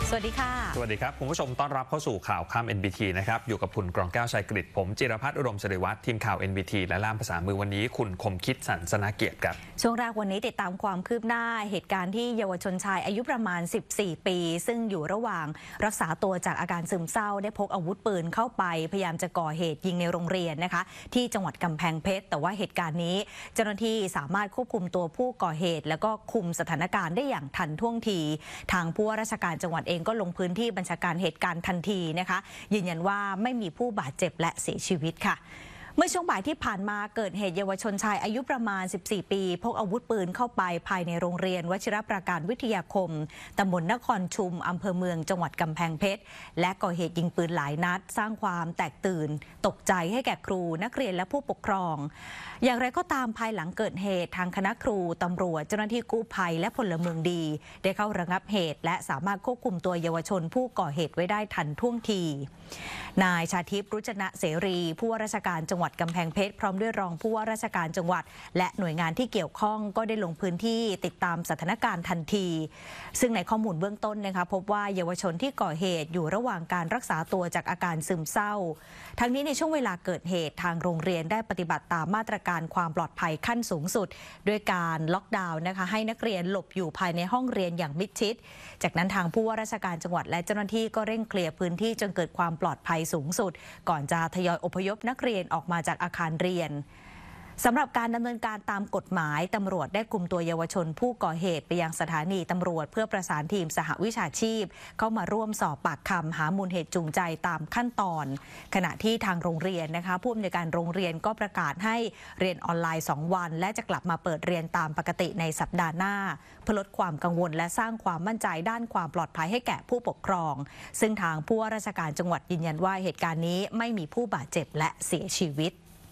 สวัสดีค่ะสวัสดีครับคุณผู้ชมต้อนรับเข้าสู่ข่าวค่ำ NBT นะครับอยู่กับคุณกรองแก้วชัยกฤษผมจิรพัฒน์อุดมศิริวัฒน์ทีมข่าว NBT และล่ามภาษามือวันนี้คุณคมคิดสันสนาเกียรติครับช่วงแรกวันนี้ติดตามความคืบหน้าเหตุการณ์ที่เยาวชนชายอายุประมาณ14ปีซึ่งอยู่ระหว่างรักษาตัวจากอาการซึมเศร้าได้พกอาวุธปืนเข้าไปพยายามจะก่อเหตุยิงในโรงเรียนนะคะที่จังหวัดกำแพงเพชรแต่ว่าเหตุการณ์นี้เจ้าหน้าที่สามารถควบคุมตัวผู้ก่อเหตุแล้วก็คุมสถานการณ์ได้อย่างทันท่วงทีทางผู้ว่าราชการจังหวัดเองก็ลงพื้นที่บัญชาการเหตุการณ์ทันทีนะคะยืนยันว่าไม่มีผู้บาดเจ็บและเสียชีวิตค่ะเมื่อช่วงบ่ายที่ผ่านมาเกิดเหตุเยาวชนชายอายุประมาณ14ปีพกอาวุธปืนเข้าไปภายในโรงเรียนวชิรประการวิทยาคมตำบลนครชุมอำเภอเมืองจังหวัดกำแพงเพชรและก่อเหตุยิงปืนหลายนัดสร้างความแตกตื่นตกใจให้แก่ครูนักเรียนและผู้ปกครองอย่างไรก็ตามภายหลังเกิดเหตุทางคณะครูตำรวจเจ้าหน้าที่กู้ภัยและพลเมืองดีได้เข้าระงับเหตุและสามารถควบคุมตัวเยาวชนผู้ก่อเหตุไว้ได้ทันท่วงทีนายชาทิพย์รุจนะเสรีผู้ว่าราชการจังหวัดกำแพงเพชรพร้อมด้วยรองผู้ว่าราชการจังหวัดและหน่วยงานที่เกี่ยวข้องก็ได้ลงพื้นที่ติดตามสถานการณ์ทันทีซึ่งในข้อมูลเบื้องต้นนะคะพบว่าเยาวชนที่ก่อเหตุอยู่ระหว่างการรักษาตัวจากอาการซึมเศร้าทั้งนี้ในช่วงเวลาเกิดเหตุทางโรงเรียนได้ปฏิบัติตามมาตรการความปลอดภัยขั้นสูงสุดด้วยการล็อกดาวน์นะคะให้นักเรียนหลบอยู่ภายในห้องเรียนอย่างมิดชิดจากนั้นทางผู้ว่าราชการจังหวัดและเจ้าหน้าที่ก็เร่งเคลียร์พื้นที่จนเกิดความปลอดภัยสูงสุดก่อนจะทยอยอพยพนักเรียนออกมาจากอาคารเรียนสำหรับการดำเนินการตามกฎหมายตำรวจได้คุมตัวเยาวชนผู้ก่อเหตุไปยังสถานีตำรวจเพื่อประสานทีมสหวิชาชีพเข้ามาร่วมสอบปากคำหามูลเหตุจูงใจตามขั้นตอนขณะที่ทางโรงเรียนนะคะผู้อำนวยการโรงเรียนก็ประกาศให้เรียนออนไลน์2วันและจะกลับมาเปิดเรียนตามปกติในสัปดาห์หน้าเพื่อลดความกังวลและสร้างความมั่นใจด้านความปลอดภัยให้แก่ผู้ปกครองซึ่งทางผู้ว่าราชการจังหวัดยืนยันว่าเหตุการณ์นี้ไม่มีผู้บาดเจ็บและเสียชีวิต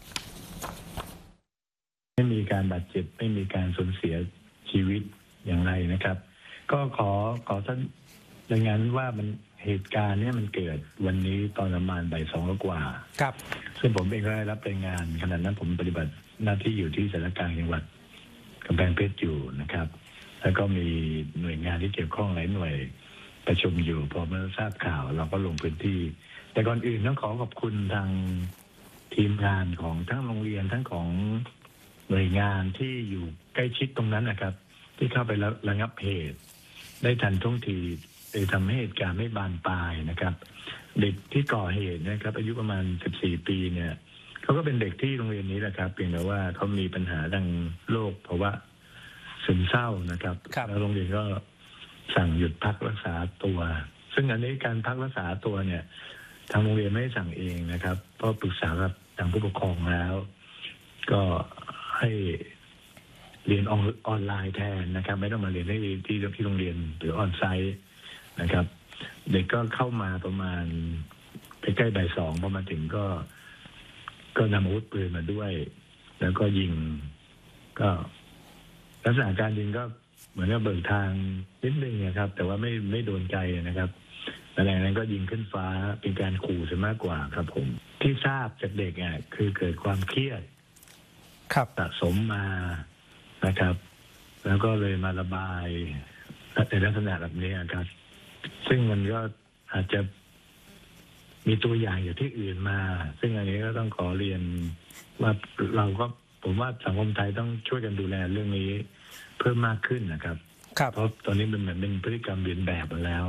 ไม่มีการบาดเจ็บไม่มีการสูญเสียชีวิตอย่างไรนะครับก็ขอท่านรายงานว่ามันเหตุการณ์นี้มันเกิดวันนี้ตอนประมาณบ่าย2 กว่าครับซึ่งผมเองก็ได้รับรายงานขณะนั้นผมปฏิบัติหน้าที่อยู่ที่สารกลางจังหวัดกำแพงเพชรอยู่นะครับแล้วก็มีหน่วยงานที่เกี่ยวข้องหลายหน่วยประชุมอยู่พอเมื่อทราบข่าวเราก็ลงพื้นที่แต่ก่อนอื่นต้องขอบคุณทางทีมงานของทั้งโรงเรียนทั้งของหน่วยงานที่อยู่ใกล้ชิดตรงนั้นนะครับที่เข้าไประงับเหตุได้ทันท่วงทีเลยทำให้เหตุการณ์ไม่บานปลายนะครับเด็กที่ก่อเหตุนะครับอายุประมาณ14ปีเนี่ยเขาก็เป็นเด็กที่โรงเรียนนี้แหละครับเพียงแต่ว่าเขามีปัญหาทางโรคภาวะซึมเศร้านะครับแล้วโรงเรียนก็สั่งหยุดพักรักษาตัวซึ่งอันนี้การพักรักษาตัวเนี่ยทางโรงเรียนไม่ได้สั่งเองนะครับเพราะปรึกษากับทางผู้ปกครองแล้วก็ให้เรียนออนไลน์แทนนะครับไม่ต้องมาเรียนที่โรงเรียนหรือออนไซต์นะครับเด็กก็เข้ามาประมาณใกล้บ่าย2พอมาถึงก็นำอาวุธปืนมาด้วยแล้วก็ยิงก็ลักษณะการยิงก็เหมือนกับเบิกทางนิดนึงนะครับแต่ว่าไม่โดนใจนะครับแต่หลังนั้นก็ยิงขึ้นฟ้าเป็นการขู่ซะมากกว่าครับผมที่ทราบจากเด็กคือเกิดความเครียดสะสมมานะครับแล้วก็เลยมาระบายในลักษณะแบบนี้ครับซึ่งมันก็อาจจะมีตัวอย่างอยู่ที่อื่นมาซึ่งอันนี้ก็ต้องขอเรียนว่าผมว่าสังคมไทยต้องช่วยกันดูแลเรื่องนี้เพิ่มมากขึ้นนะครับเพราะตอนนี้มันเหมือนเป็นพฤติกรรมเลียนแบบไปแล้ว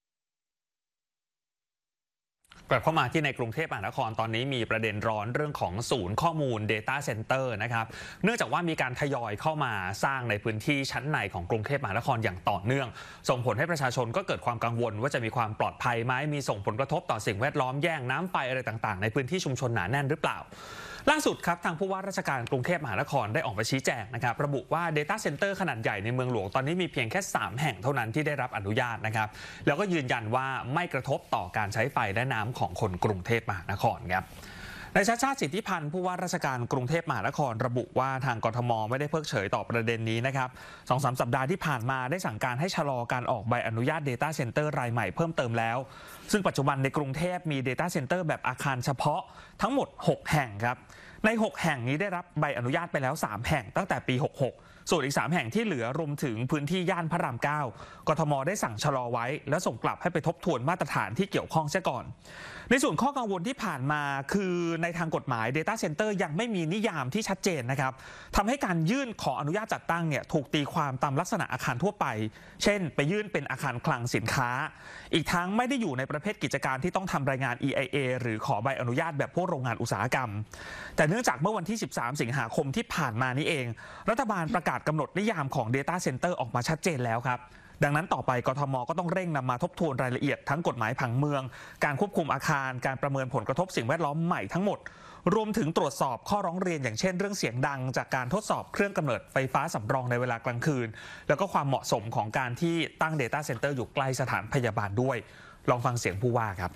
กลับเข้ามาที่ในกรุงเทพมหานครตอนนี้มีประเด็นร้อนเรื่องของศูนย์ข้อมูล Data Center นะครับเนื่องจากว่ามีการทยอยเข้ามาสร้างในพื้นที่ชั้นในของกรุงเทพมหานครอย่างต่อเนื่องส่งผลให้ประชาชนก็เกิดความกังวลว่าจะมีความปลอดภัยไหมมีส่งผลกระทบต่อสิ่งแวดล้อมแย่งน้ำไฟอะไรต่างๆในพื้นที่ชุมชนหนาแน่นหรือเปล่าล่าสุดครับทางผู้ว่าราชการกรุงเทพมหานครได้ออกมาชี้แจงนะครับระบุว่า Data Center ขนาดใหญ่ในเมืองหลวงตอนนี้มีเพียงแค่3แห่งเท่านั้นที่ได้รับอนุญาตนะครับแล้วก็ยืนยันว่าไม่กระทบต่อการใช้ไฟและน้ำของคนกรุงเทพมหานครครับนายชาติชาติสิทธิพันธ์ผู้ว่าราชการกรุงเทพมหานครระบุว่าทางกทมไม่ได้เพิกเฉยต่อประเด็นนี้นะครับ 2-3 สัปดาห์ที่ผ่านมาได้สั่งการให้ชะลอการออกใบอนุญาต Data Center รายใหม่เพิ่มเติมแล้วซึ่งปัจจุบันในกรุงเทพมี Data Center แบบอาคารเฉพาะทั้งหมด6แห่งครับใน6แห่งนี้ได้รับใบอนุญาตไปแล้ว3แห่งตั้งแต่ปี66 ส่วนอีก3แห่งที่เหลือรวมถึงพื้นที่ย่านพระราม 9กทมได้สั่งชะลอไว้แล้วส่งกลับให้ไปทบทวนมาตรฐานที่เกี่ยวข้องเสียก่อนในส่วนข้อกังวลที่ผ่านมาคือในทางกฎหมาย Data Center ยังไม่มีนิยามที่ชัดเจนนะครับทำให้การยื่นขออนุญาตจัดตั้งเนี่ยถูกตีความตามลักษณะอาคารทั่วไปเช่นไปยื่นเป็นอาคารคลังสินค้าอีกทั้งไม่ได้อยู่ในประเภทกิจการที่ต้องทำรายงาน EIA หรือขอใบอนุญาตแบบพวกโรงงานอุตสาหกรรมแต่เนื่องจากเมื่อวันที่13สิงหาคมที่ผ่านมานี้เองรัฐบาลประกาศกำหนดนิยามของ Data Center ออกมาชัดเจนแล้วครับดังนั้นต่อไปกทมก็ต้องเร่งนำมาทบทวนรายละเอียดทั้งกฎหมายผังเมืองการควบคุมอาคารการประเมินผลกระทบสิ่งแวดล้อมใหม่ทั้งหมดรวมถึงตรวจสอบข้อร้องเรียนอย่างเช่นเรื่องเสียงดังจากการทดสอบเครื่องกำเนิดไฟฟ้าสำรองในเวลากลางคืนแล้วก็ความเหมาะสมของการที่ตั้ง Data Center อยู่ใกล้สถานพยาบาลด้วยลองฟังเสียงผู้ว่าครับ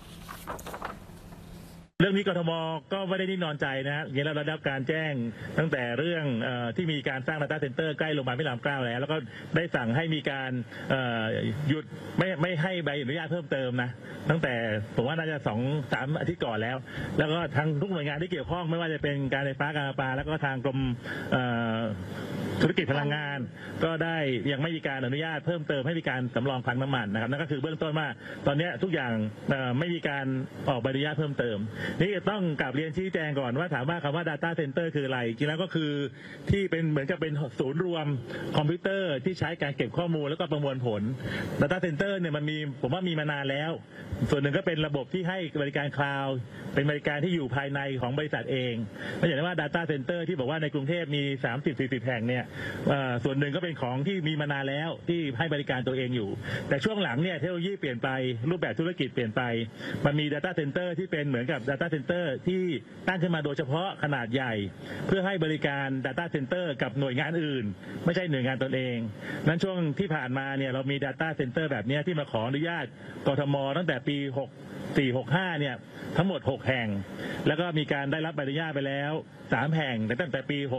เรื่องนี้กทมก็ไม่ได้นิ่งนอนใจนะฮะเราได้รับการแจ้งตั้งแต่เรื่องที่มีการสร้าง Data Center ใกล้โรงพยาบาลพระราม 9แล้วก็ได้สั่งให้มีการหยุดไม่ให้ใบอนุญาตเพิ่มเติมนะตั้งแต่ผมว่าน่าจะ 2-3 อาทิตย์ก่อนแล้วก็ทางทุกหน่วยงานที่เกี่ยวข้องไม่ว่าจะเป็นการไฟฟ้าการประปาแล้วก็ทางกรมธุรกิจพลังงานก็ได้ยังไม่มีการอนุญาตเพิ่มเติมให้มีการสำรองคลังน้ำมันนะครับนั่นก็คือเบื้องต้นว่าตอนนี้ทุกอย่างไม่มีการออกใบอนุญาตเพิ่มเติมนี่ต้องกลับเรียนชี้แจงก่อนว่าถามว่าคำว่า Data Center คืออะไรจริงแล้วก็คือที่เป็นเหมือนกับเป็นศูนย์รวมคอมพิวเตอร์ที่ใช้การเก็บข้อมูลแล้วก็ประมวลผล Data Center เนี่ยมันมีผมว่ามีมานานแล้วส่วนหนึ่งก็เป็นระบบที่ให้บริการคลาวด์เป็นบริการที่อยู่ภายในของบริษัทเองไม่ใช่ว่า Data Center ที่บอกว่าในกรุงเทพมี 30-40 แห่งเนี่ยส่วนหนึ่งก็เป็นของที่มีมานานแล้วที่ให้บริการตัวเองอยู่แต่ช่วงหลังเนี่ยเทคโนโลยีเปลี่ยนไปรูปแบบธุรกิจเปลี่ยนไปมันมี Data Center ที่เป็นเหมือนกับ Data Center ที่ตั้งขึ้นมาโดยเฉพาะขนาดใหญ่เพื่อให้บริการ Data Center กับหน่วยงานอื่นไม่ใช่หน่วยงานตนเองนั้นช่วงที่ผ่านมาเนี่ยเรามี Data Center แบบนี้ที่มาขออนุญาตกทมตั้งแต่ปี64-65เนี่ยทั้งหมด6แห่งแล้วก็มีการได้รับใบอนุญาตไปแล้ว3แห่งตั้งแต่ปี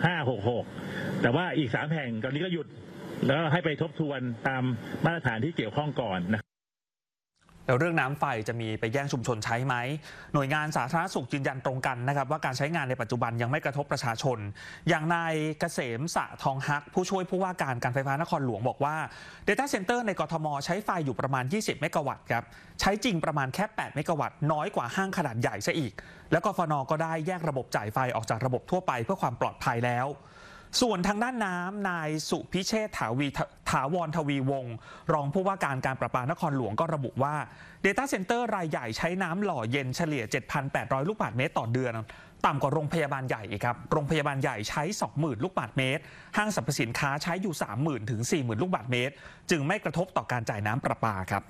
65-66แต่ว่าอีก3แห่งตอนนี้ก็หยุดแล้วให้ไปทบทวนตามมาตรฐานที่เกี่ยวข้องก่อนนะแล้วเรื่องน้ำไฟจะมีไปแย่งชุมชนใช้ไหมหน่วยงานสาธารณสุขยืนยันตรงกันนะครับว่าการใช้งานในปัจจุบันยังไม่กระทบประชาชนอย่างนายเกษมสะทองฮักผู้ช่วยผู้ว่าการไฟฟ้านครหลวงบอกว่า Data Center ในกทมใช้ไฟอยู่ประมาณ20เมกะวัตต์ครับใช้จริงประมาณแค่8เมกะวัตต์น้อยกว่าห้างขนาดใหญ่ซะอีกแล้วกฟน.ก็ได้แยกระบบจ่ายไฟออกจากระบบทั่วไปเพื่อความปลอดภัยแล้วส่วนทางด้านน้ำนายสุพิเชษฐ์ถาวรทวีวงศ์รองผู้ว่าการประปานครหลวงก็ระบุว่า Data Center รายใหญ่ใช้น้ำหล่อเย็นเฉลี่ย 7,800 ลูกบาศก์เมตรต่อเดือนต่ำกว่าโรงพยาบาลใหญ่อีกครับโรงพยาบาลใหญ่ใช้ 20,000 ลูกบาศก์เมตรห้างสรรพสินค้าใช้อยู่ 30,000 ถึง 40,000 ลูกบาศก์เมตรจึงไม่กระทบต่อการจ่ายน้ำประปาครับ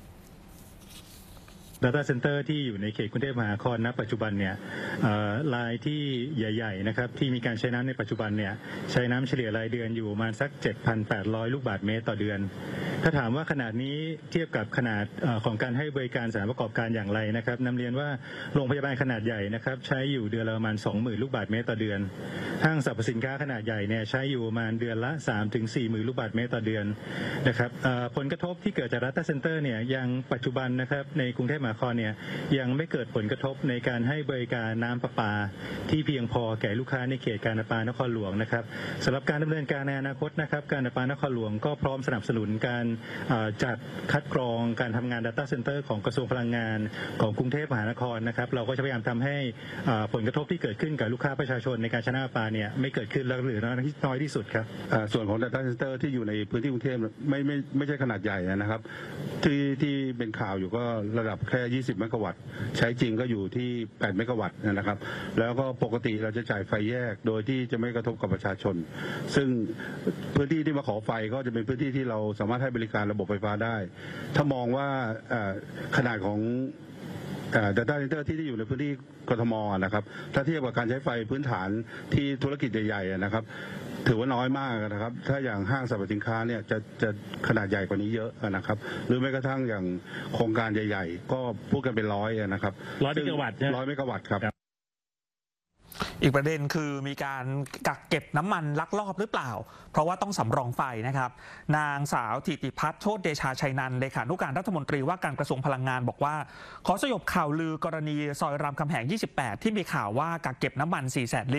Data Center ที่อยู่ในเขตกรุงเทพมหานครณปัจจุบันเนี่ยรายที่ใหญ่ๆนะครับที่มีการใช้น้ำในปัจจุบันเนี่ยใช้น้ำเฉลี่ยรายเดือนอยู่ประมาณสัก 7,800 ลูกบาศก์เมตรต่อเดือนถ้าถามว่าขนาดนี้เทียบกับขนาดของการให้บริการสถานประกอบการอย่างไรนะครับนำเรียนว่าโรงพยาบาลขนาดใหญ่นะครับใช้อยู่เดือนละประมาณ 20,000 ลูกบาศก์เมตรต่อเดือนห้างสรรพสินค้าขนาดใหญ่เนี่ยใช้อยู่ประมาณเดือนละ 3-40,000 ลูกบาศก์เมตรต่อเดือนนะครับผลกระทบที่เกิดจาก Data Center เนี่ยยังปัจจุบันนะครับในกรุงเทพมหานครเนี่ยยังไม่เกิดผลกระทบในการให้บริการน้ำประปาที่เพียงพอแก่ลูกค้าในเขตการประปานครหลวงนะครับสำหรับการดำเนินการในอนาคตนะครับการประปานครหลวงก็พร้อมสนับสนุนการจัดคัดกรองการทำงาน Data Center ของกระทรวงพลังงานของกรุงเทพมหานครนะครับเราก็จะพยายามทำให้ผลกระทบที่เกิดขึ้นกับลูกค้าประชาชนในการใช้น้ำประปาเนี่ยไม่เกิดขึ้นหรือน้อยที่สุดครับส่วนของ Data Center ที่อยู่ในพื้นที่กรุงเทพไม่ใช่ขนาดใหญ่นะครับที่เป็นข่าวอยู่ก็ระดับแค่20เมกะวัตต์ใช้จริงก็อยู่ที่8เมกะวัตต์นะครับแล้วก็ปกติเราจะจ่ายไฟแยกโดยที่จะไม่กระทบกับประชาชนซึ่งพื้นที่ที่มาขอไฟก็จะเป็นพื้นที่ที่เราสามารถให้บริการระบบไฟฟ้าได้ถ้ามองว่าขนาดของData Center ที่อยู่ในพื้นที่กทมนะครับถ้าเทียบกับการใช้ไฟพื้นฐานที่ธุรกิจใหญ่ๆนะครับถือว่าน้อยมากนะครับถ้าอย่างห้างสรรพสินค้าเนี่ยจะขนาดใหญ่กว่านี้เยอะนะครับหรือแม้กระทั่งอย่างโครงการใหญ่ๆก็พูดกันเป็น100นะครับ 100 เมกะวัตต์ 100 เมกะวัตต์ครับอีกประเด็นคือมีการกักเก็บน้ำมันลักลอบหรือเปล่าเพราะว่าต้องสำรองไฟนะครับนางสาวธิติพัฒน์โชติเดชาชัยนันท์เลขานุการรัฐมนตรีว่าการกระทรวงพลังงานบอกว่าขอสยบข่าวลือกรณีซอยรามคำแหง 28 ที่มีข่าวว่ากักเก็บน้ำมัน 400,000 ลิตร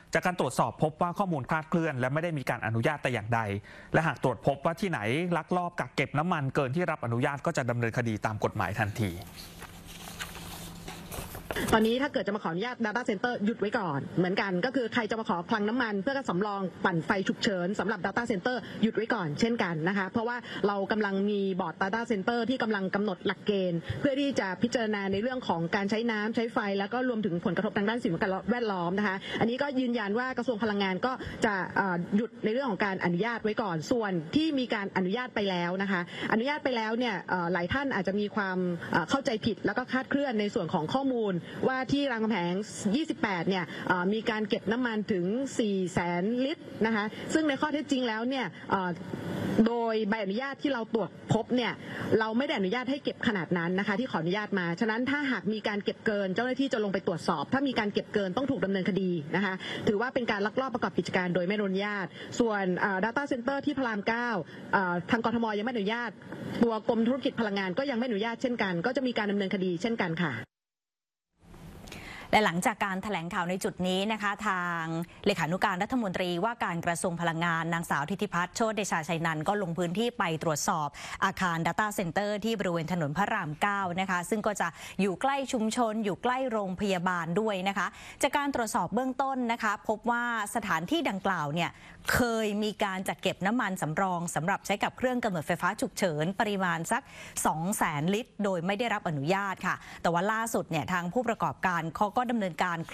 จากการตรวจสอบพบว่าข้อมูลคลาดเคลื่อนและไม่ได้มีการอนุญาตแต่อย่างใดและหากตรวจพบว่าที่ไหนลักลอบกักเก็บน้ำมันเกินที่รับอนุญาตก็จะดำเนินคดีตามกฎหมายทันทีตอนนี้ถ้าเกิดจะมาขออนุญาต Data Center หยุดไว้ก่อนเหมือนกันก็คือใครจะมาขอคลังน้ำมันเพื่อสำรองปั่นไฟฉุกเฉินสำหรับ Data Center หยุดไว้ก่อนเช่นกันนะคะเพราะว่าเรากำลังมีบอร์ด Data Center ที่กำลังกำหนดหลักเกณฑ์เพื่อที่จะพิจารณาในเรื่องของการใช้น้ำใช้ไฟแล้วก็รวมถึงผลกระทบทางด้านสิ่งแวดล้อมนะคะอันนี้ก็ยืนยันว่ากระทรวงพลังงานก็จะหยุดในเรื่องของการอนุญาตไว้ก่อนส่วนที่มีการอนุญาตไปแล้วนะคะอนุญาตไปแล้วเนี่ยหลายท่านอาจจะมีความเข้าใจผิดแล้วก็คลาดเคลื่อนในส่วนของข้อมูลว่าที่รามคำแหง 28 เนี่ยมีการเก็บน้ำมันถึง 400,000 ลิตรนะคะซึ่งในข้อเท็จจริงแล้วเนี่ยโดยใบอนุญาตที่เราตรวจพบเนี่ยเราไม่ได้อนุญาตให้เก็บขนาดนั้นนะคะที่ขออนุญาตมาฉะนั้นถ้าหากมีการเก็บเกินเจ้าหน้าที่จะลงไปตรวจสอบถ้ามีการเก็บเกินต้องถูกดำเนินคดีนะคะถือว่าเป็นการลักลอบประกอบกิจการโดยไม่อนุญาตส่วน Data Center ที่พระราม 9 ทางกทมยังไม่อนุญาตตัวกรมธุรกิจพลังงานก็ยังไม่อนุญาตเช่นกันก็จะมีการดำเนินคดีเช่นกันค่ะและหลังจากการแถลงข่าวในจุดนี้นะคะทางเลขานุการรัฐมนตรีว่าการกระทรวงพลังงานนางสาวทิติพัฒน์โชติเดชาชัยนันท์ก็ลงพื้นที่ไปตรวจสอบอาคาร Data Center ที่บริเวณถนนพระราม 9 นะคะซึ่งก็จะอยู่ใกล้ชุมชนอยู่ใกล้โรงพยาบาลด้วยนะคะจากการตรวจสอบเบื้องต้นนะคะพบว่าสถานที่ดังกล่าวเนี่ยเคยมีการจัดเก็บน้ำมันสำรองสำหรับใช้กับเครื่องกำเนิดไฟฟ้าฉุกเฉินปริมาณสัก 200,000 ลิตรโดยไม่ได้รับอนุญาตค่ะแต่ว่าล่าสุดเนี่ยทางผู้ประกอบการเขาก็ดำเนินการ